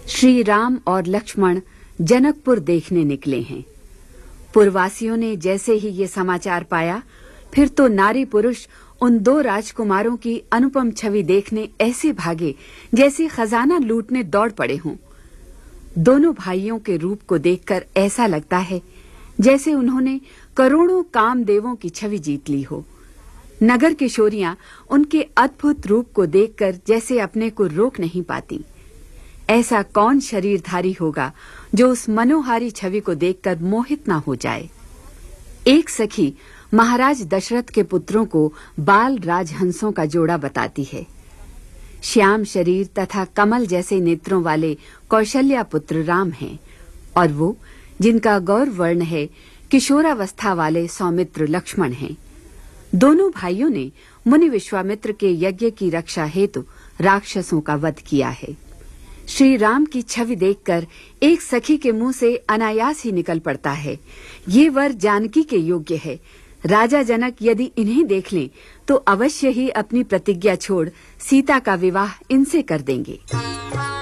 श्री राम और लक्ष्मण जनकपुर देखने निकले हैं। पुरवासियों ने जैसे ही ये समाचार पाया, फिर तो नारी पुरुष उन दो राजकुमारों की अनुपम छवि देखने ऐसे भागे जैसे खजाना लूटने दौड़ पड़े हों। दोनों भाइयों के रूप को देखकर ऐसा लगता है जैसे उन्होंने करोड़ों कामदेवों की छवि जीत ली हो। नगर किशोरियां उनके अद्भुत रूप को देखकर जैसे अपने को रोक नहीं पाती। ऐसा कौन शरीरधारी होगा जो उस मनोहारी छवि को देखकर मोहित ना हो जाए। एक सखी महाराज दशरथ के पुत्रों को बाल राजहंसों का जोड़ा बताती है। श्याम शरीर तथा कमल जैसे नेत्रों वाले कौशल्या पुत्र राम हैं और वो जिनका गौर वर्ण है किशोरावस्था वाले सौमित्र लक्ष्मण हैं। दोनों भाइयों ने मुनि विश्वामित्र के यज्ञ की रक्षा हेतु राक्षसों का वध किया है। श्री राम की छवि देखकर एक सखी के मुंह से अनायास ही निकल पड़ता है, ये वर जानकी के योग्य है। राजा जनक यदि इन्हें देख लें तो अवश्य ही अपनी प्रतिज्ञा छोड़ सीता का विवाह इनसे कर देंगे।